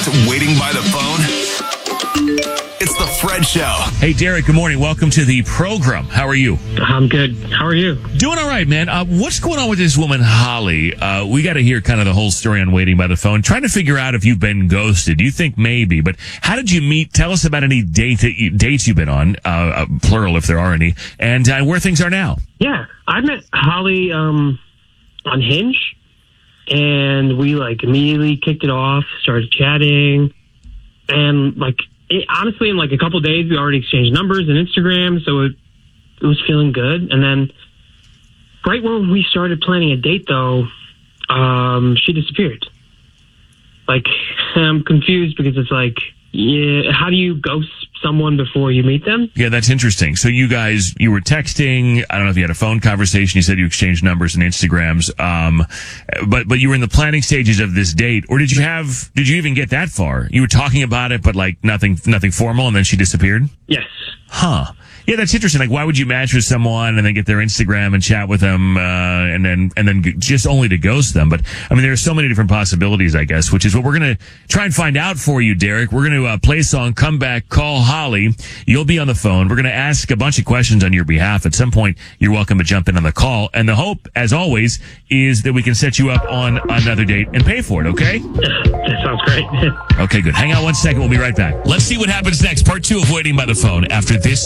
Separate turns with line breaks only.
to Waiting by the Phone? It's the Fred Show.
Hey, Derek, good morning. Welcome to the program. How are you?
I'm good. How are you?
Doing all right, man. What's going on with this woman, Holly? We got to hear kind of the whole story on Waiting by the Phone. Trying to figure out if you've been ghosted. You think maybe, but how did you meet? Tell us about any dates you've been on, plural if there are any, and where things are now.
Yeah, I met Holly on Hinge, and we immediately kicked it off, started chatting, and honestly, in a couple of days, we already exchanged numbers and Instagram, so it was feeling good. And then right when we started planning a date, though, she disappeared. I'm confused because it's how do you ghost someone before you meet them?
Yeah, that's interesting. So you were texting. I don't know if you had a phone conversation. You said you exchanged numbers and Instagrams. But you were in the planning stages of this date, or did you even get that far? You were talking about it, but nothing formal, and then she disappeared?
Yes.
Huh. Yeah, that's interesting. Why would you match with someone and then get their Instagram and chat with them, and then just only to ghost them? But I mean, there are so many different possibilities, I guess, which is what we're going to try and find out for you, Derek. We're going to play a song, come back, call Holly. You'll be on the phone. We're going to ask a bunch of questions on your behalf. At some point, you're welcome to jump in on the call. And the hope, as always, is that we can set you up on another date and pay for it, okay?
That sounds great.
Okay, good. Hang on one second. We'll be right back. Let's see what happens next. Part 2 of Waiting by the Phone after this.